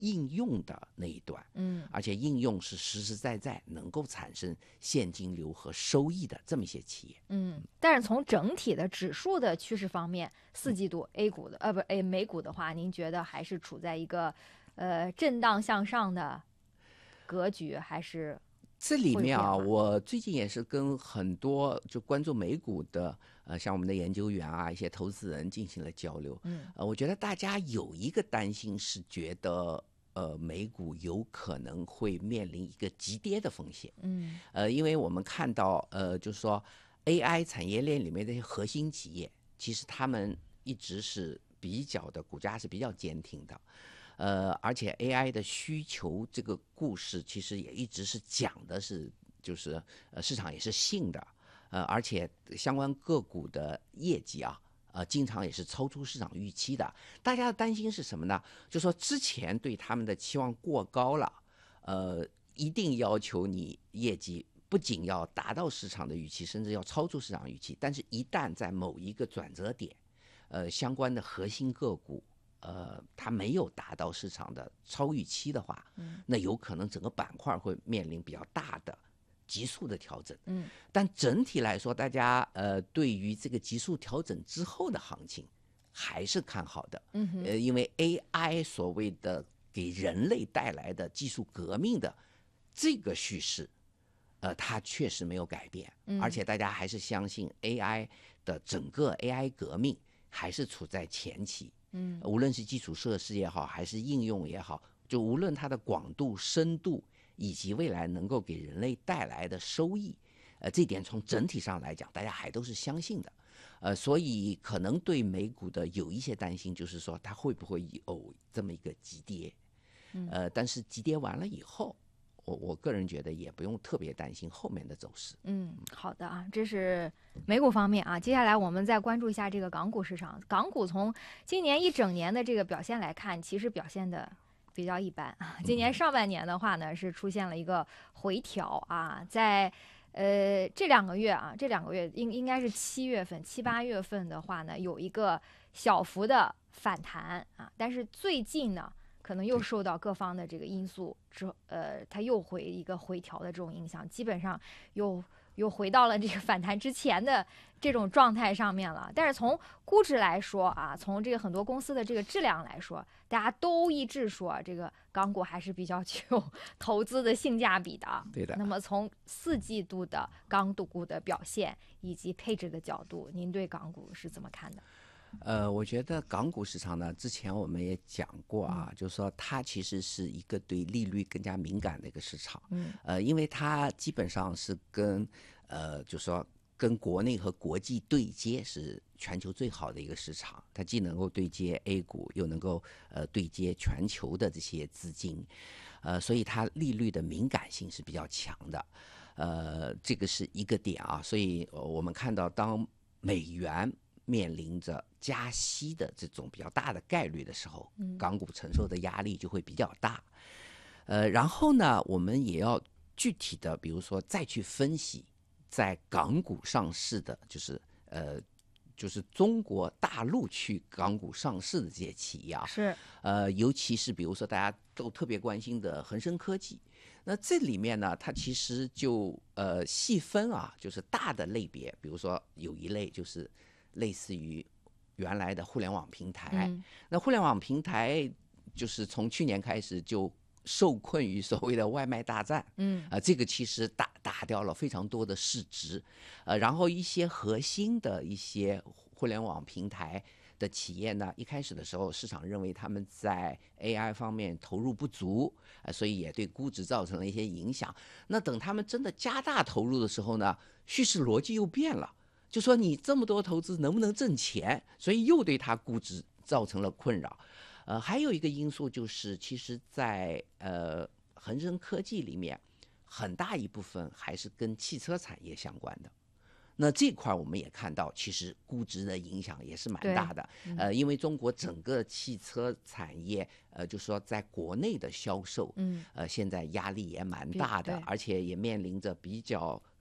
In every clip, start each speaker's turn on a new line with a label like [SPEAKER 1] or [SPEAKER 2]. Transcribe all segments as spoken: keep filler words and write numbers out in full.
[SPEAKER 1] 应用的那一端，
[SPEAKER 2] 嗯，
[SPEAKER 1] 而且应用是实实在在能够产生现金流和收益的这么一些企业。
[SPEAKER 2] 嗯，但是从整体的指数的趋势方面，四季度 A 股的呃不 A 美股的话，您觉得还是处在一个呃震荡向上的格局，还是
[SPEAKER 1] 这里面啊，
[SPEAKER 2] 会有变化
[SPEAKER 1] 我最近也是跟很多就关注美股的，呃，像我们的研究员啊，一些投资人进行了交流。
[SPEAKER 2] 嗯
[SPEAKER 1] 呃，我觉得大家有一个担心是觉得，呃，美股有可能会面临一个急跌的风险。
[SPEAKER 2] 嗯
[SPEAKER 1] 呃，因为我们看到，呃，就是说 A I 产业链里面的一些核心企业，其实他们一直是比较的股价是比较坚挺的。呃，而且 A I 的需求这个故事其实也一直是讲的是，就是呃市场也是信的，呃，而且相关个股的业绩啊，呃，经常也是超出市场预期的。大家的担心是什么呢？就说之前对他们的期望过高了，呃，一定要求你业绩不仅要达到市场的预期，甚至要超出市场预期。但是，一旦在某一个转折点，呃，相关的核心个股。呃，它没有达到市场的超预期的话，
[SPEAKER 2] 嗯
[SPEAKER 1] 那有可能整个板块会面临比较大的急速的调整。
[SPEAKER 2] 嗯
[SPEAKER 1] 但整体来说，大家呃对于这个急速调整之后的行情还是看好的。
[SPEAKER 2] 嗯哼
[SPEAKER 1] 呃，因为 A I 所谓的给人类带来的技术革命的这个叙事，呃，它确实没有改变，
[SPEAKER 2] 嗯
[SPEAKER 1] 而且大家还是相信 A I 的整个 A I 革命还是处在前期。
[SPEAKER 2] 嗯
[SPEAKER 1] 无论是基础设施也好，还是应用也好，就无论它的广度、深度，以及未来能够给人类带来的收益，呃，这点从整体上来讲，大家还都是相信的。呃，所以可能对美股的有一些担心，就是说它会不会有这么一个急跌？呃，但是急跌完了以后，我我个人觉得也不用特别担心后面的走势。
[SPEAKER 2] 嗯，好的啊，这是美股方面啊。接下来我们再关注一下这个港股市场。港股从今年一整年的这个表现来看，其实表现的比较一般啊。今年上半年的话呢，是出现了一个回调啊，在呃这两个月啊，这两个月应应该是七月份、七八月份的话呢，有一个小幅的反弹啊，但是最近呢。可能又受到各方的这个因素之后，呃，它又回一个回调的这种影响，基本上又又回到了这个反弹之前的这种状态上面了。但是从估值来说啊，从这个很多公司的这个质量来说，大家都一致说这个港股还是比较具有投资的性价比的。
[SPEAKER 1] 对的。
[SPEAKER 2] 那么从四季度的港股的表现以及配置的角度，您对港股是怎么看的？
[SPEAKER 1] 呃，我觉得港股市场呢，之前我们也讲过啊，嗯、就是说它其实是一个对利率更加敏感的一个市场。
[SPEAKER 2] 嗯，
[SPEAKER 1] 呃，因为它基本上是跟呃，就是说跟国内和国际对接，是全球最好的一个市场。它既能够对接 A 股，又能够呃对接全球的这些资金，呃，所以它利率的敏感性是比较强的。呃，这个是一个点啊。所以我们看到，当美元面临着加息的这种比较大的概率的时候，港股承受的压力就会比较大。呃，然后呢，我们也要具体的，比如说再去分析在港股上市的，就是呃，就是中国大陆去港股上市的这些企业啊，
[SPEAKER 2] 是，
[SPEAKER 1] 呃，尤其是比如说大家都特别关心的恒生科技，那这里面呢，它其实就呃细分啊，就是大的类别，比如说有一类就是类似于原来的互联网平台，
[SPEAKER 2] 嗯、
[SPEAKER 1] 那互联网平台就是从去年开始就受困于所谓的外卖大战，
[SPEAKER 2] 嗯，
[SPEAKER 1] 啊、呃，这个其实打打掉了非常多的市值，呃，然后一些核心的一些互联网平台的企业呢，一开始的时候市场认为他们在 A I 方面投入不足，呃，所以也对估值造成了一些影响。那等他们真的加大投入的时候呢，叙事逻辑又变了。就说你这么多投资能不能挣钱，所以又对它估值造成了困扰。呃，还有一个因素就是，其实在呃恒生科技里面，很大一部分还是跟汽车产业相关的。那这块我们也看到，其实估值的影响也是蛮大的。
[SPEAKER 2] 嗯、
[SPEAKER 1] 呃，因为中国整个汽车产业，呃，就说在国内的销售，
[SPEAKER 2] 嗯，
[SPEAKER 1] 呃，现在压力也蛮大的，而且也面临着比较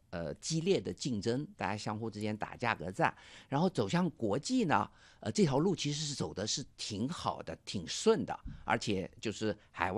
[SPEAKER 1] 呃激烈的竞争，大家相互之间打价格战，然后走向国际呢，呃这条路其实是走的是挺好的，挺顺的，而且就是海外